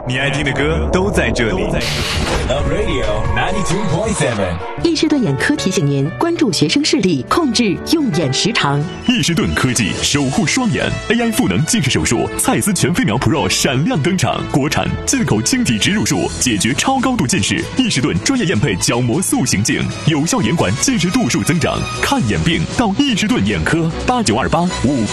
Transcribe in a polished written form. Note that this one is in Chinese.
你爱听的歌都在这里。Love Radio 92.7。 易士顿眼科提醒您关注学生视力，控制用眼时长。 易士顿科技守护双眼 AI 赋能近视手术，蔡司全飞秒 Pro 闪亮登场，国产进口晶体植入术，解决超高度近视。易士顿专业验配角膜塑形镜，有效延缓近视度数增长。看眼病到易士顿眼科，892855。